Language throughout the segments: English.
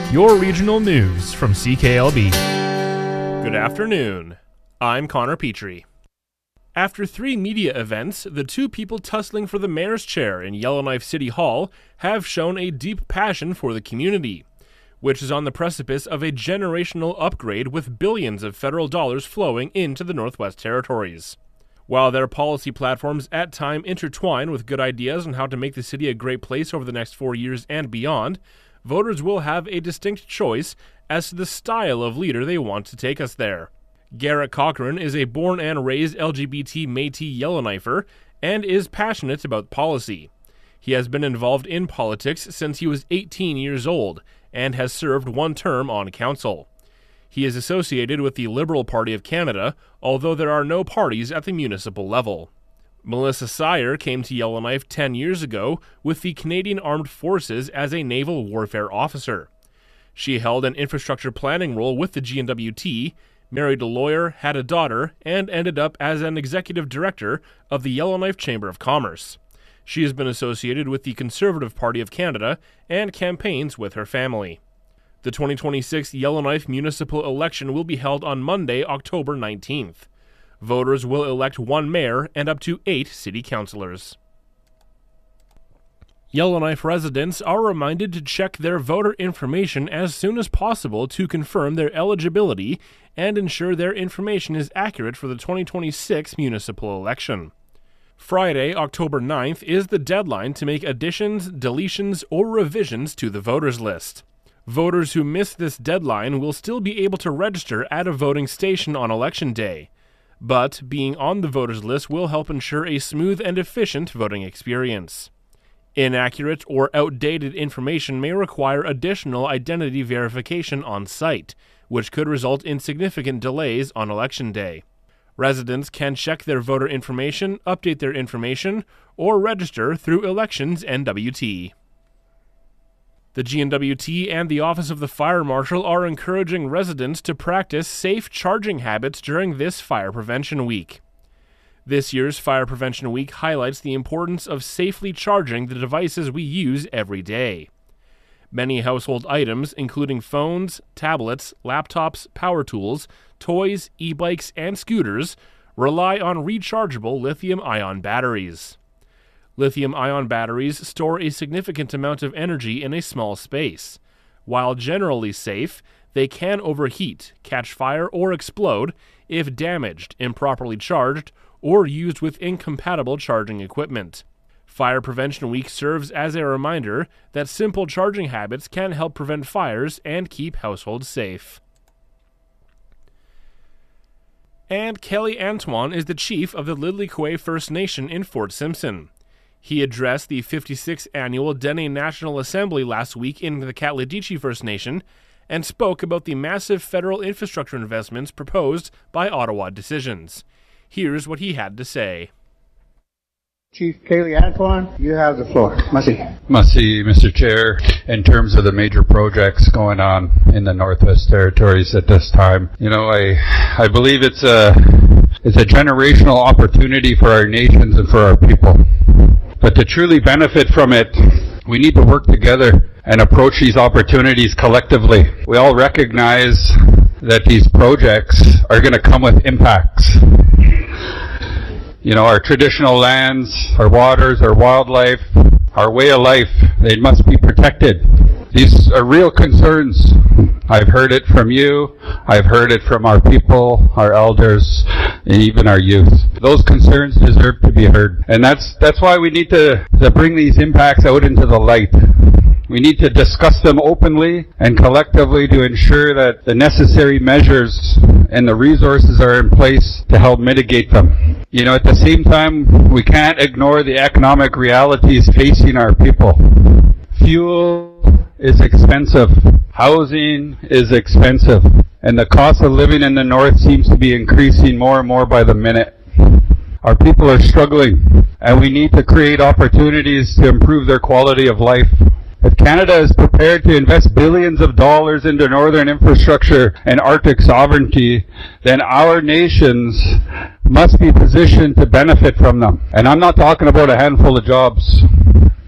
Your regional news from CKLB. Good afternoon. I'm Connor Petrie. After 3 media events, the 2 people tussling for the mayor's chair in Yellowknife City Hall have shown a deep passion for the community, which is on the precipice of a generational upgrade with billions of federal dollars flowing into the Northwest Territories. While their policy platforms at times intertwine with good ideas on how to make the city a great place over the next 4 years and beyond, voters will have a distinct choice as to the style of leader they want to take us there. Garrett Cochran is a born and raised LGBT Métis Yellowknifer and is passionate about policy. He has been involved in politics since he was 18 years old and has served 1 term on council. He is associated with the Liberal Party of Canada, although there are no parties at the municipal level. Melissa Sire came to Yellowknife 10 years ago with the Canadian Armed Forces as a naval warfare officer. She held an infrastructure planning role with the GNWT, married a lawyer, had a daughter, and ended up as an executive director of the Yellowknife Chamber of Commerce. She has been associated with the Conservative Party of Canada and campaigns with her family. The 2026 Yellowknife municipal election will be held on Monday, October 19th. Voters will elect 1 mayor and up to 8 city councilors. Yellowknife residents are reminded to check their voter information as soon as possible to confirm their eligibility and ensure their information is accurate for the 2026 municipal election. Friday, October 9th, is the deadline to make additions, deletions, or revisions to the voters list. Voters who miss this deadline will still be able to register at a voting station on Election Day, but being on the voters list will help ensure a smooth and efficient voting experience. Inaccurate or outdated information may require additional identity verification on site, which could result in significant delays on Election Day. Residents can check their voter information, update their information, or register through Elections NWT. The GNWT and the Office of the Fire Marshal are encouraging residents to practice safe charging habits during this Fire Prevention Week. This year's Fire Prevention Week highlights the importance of safely charging the devices we use every day. Many household items, including phones, tablets, laptops, power tools, toys, e-bikes, and scooters, rely on rechargeable lithium-ion batteries. Lithium-ion batteries store a significant amount of energy in a small space. While generally safe, they can overheat, catch fire, or explode if damaged, improperly charged, or used with incompatible charging equipment. Fire Prevention Week serves as a reminder that simple charging habits can help prevent fires and keep households safe. And Kelly Antoine is the chief of the Lidley-Quay First Nation in Fort Simpson. He addressed the 56th annual Dene National Assembly last week in the Katladitchi First Nation and spoke about the massive federal infrastructure investments proposed by Ottawa decisions. Here's what he had to say. Chief Kaylee Antoine, you have the floor. Merci, Mr. Chair. In terms of the major projects going on in the Northwest Territories at this time, I believe it's a generational opportunity for our nations and for our people. But to truly benefit from it, we need to work together and approach these opportunities collectively. We all recognize that these projects are going to come with impacts. Our traditional lands, our waters, our wildlife, our way of life, they must be protected. These are real concerns. I've heard it from you. I've heard it from our people, our elders, and even our youth. Those concerns deserve to be heard. And that's why we need to bring these impacts out into the light. We need to discuss them openly and collectively to ensure that the necessary measures and the resources are in place to help mitigate them. At the same time, we can't ignore the economic realities facing our people. Fuel is expensive. Housing is expensive. And the cost of living in the north seems to be increasing more and more by the minute. Our people are struggling, and we need to create opportunities to improve their quality of life. If Canada is prepared to invest billions of dollars into northern infrastructure and Arctic sovereignty, then our nations must be positioned to benefit from them. And I'm not talking about a handful of jobs.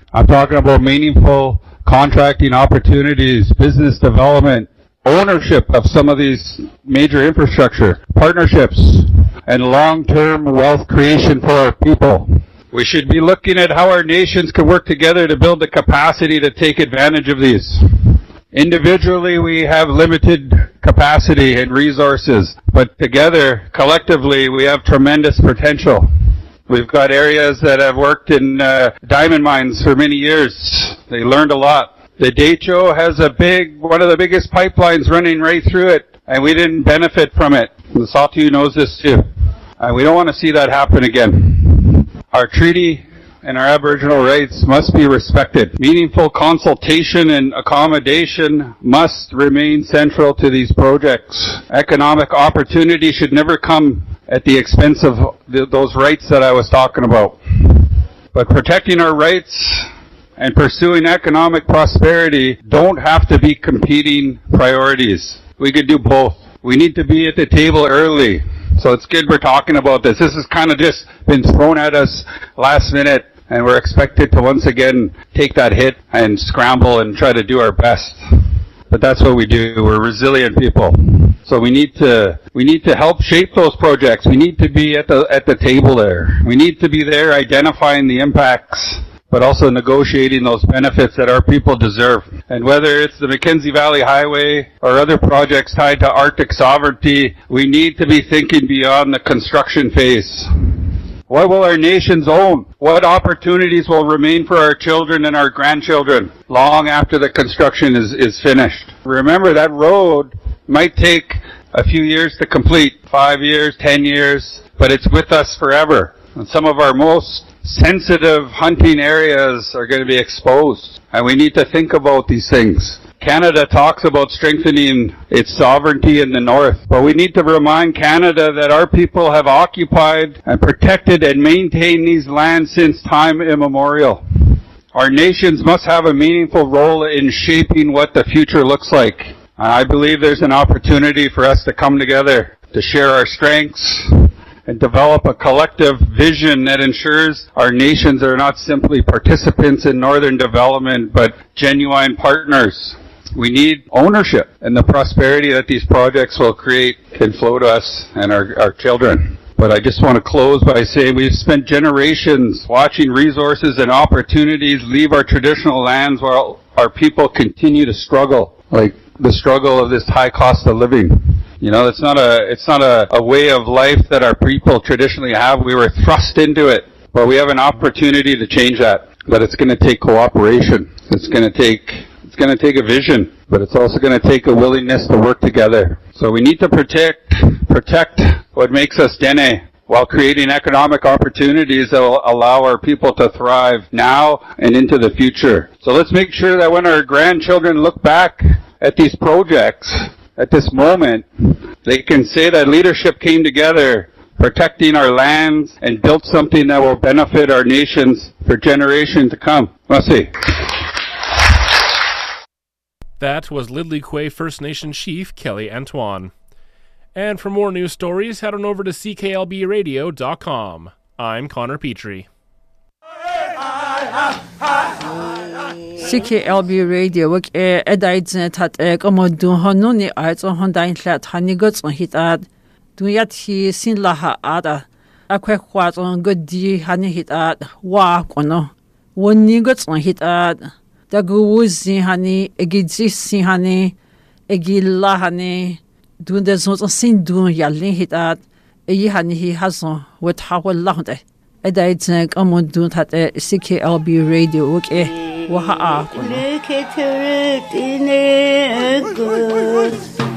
I'm talking about meaningful contracting opportunities, business development, ownership of some of these major infrastructure, partnerships, and long-term wealth creation for our people. We should be looking at how our nations can work together to build the capacity to take advantage of these. Individually, we have limited capacity and resources, but together, collectively, we have tremendous potential. We've got areas that have worked in diamond mines for many years. They learned a lot. The Decho has one of the biggest pipelines running right through it, and we didn't benefit from it. The Sawtooth knows this too. We don't want to see that happen again. Our treaty and our Aboriginal rights must be respected. Meaningful consultation and accommodation must remain central to these projects. Economic opportunity should never come at the expense of those rights that I was talking about. But protecting our rights and pursuing economic prosperity don't have to be competing priorities. We could do both. We need to be at the table early. So it's good we're talking about this. This has kind of just been thrown at us last minute, and we're expected to once again take that hit and scramble and try to do our best. But that's what we do. We're resilient people. So we need to help shape those projects. We need to be at the table there. We need to be there identifying the impacts, but also negotiating those benefits that our people deserve. And whether it's the Mackenzie Valley Highway or other projects tied to Arctic sovereignty, we need to be thinking beyond the construction phase. What will our nations own? What opportunities will remain for our children and our grandchildren long after the construction is finished? Remember, that road might take a few years to complete, 5 years, 10 years, but it's with us forever. And some of our most sensitive hunting areas are going to be exposed, and we need to think about these things. Canada talks about strengthening its sovereignty in the north, but we need to remind Canada that our people have occupied and protected and maintained these lands since time immemorial. Our nations must have a meaningful role in shaping what the future looks like. I believe there's an opportunity for us to come together, to share our strengths, and develop a collective vision that ensures our nations are not simply participants in northern development, but genuine partners. We need ownership, and the prosperity that these projects will create can flow to us and our children. But I just want to close by saying we've spent generations watching resources and opportunities leave our traditional lands while our people continue to struggle, like the struggle of this high cost of living. You know, it's not a way of life that our people traditionally have. We were thrust into it, but we have an opportunity to change that. But it's going to take cooperation. It's going to take a vision, but it's also going to take a willingness to work together. So we need to protect what makes us Dene, while creating economic opportunities that will allow our people to thrive now and into the future. So let's make sure that when our grandchildren look back at these projects, at this moment, they can say that leadership came together, protecting our lands, and built something that will benefit our nations for generations to come. Merci. That was Lidley-Quay First Nation Chief Kelly Antoine. And for more news stories, head on over to cklbradio.com. I'm Connor Petrie. CKLB Radio wak edaidzne tat komodun honuni aizo hondain lat hanigots on hitat duyat hi sin laha ada akwe kwat on godi hani hitat wa kono wonigots on hitat daguzi hani egizisi hani egilla hani dunde zot sin dun yalin hitat yi hani hi hason wet hawal lahde edaidzne komodun tat CKLB Radio wak Waha Look at her in a good.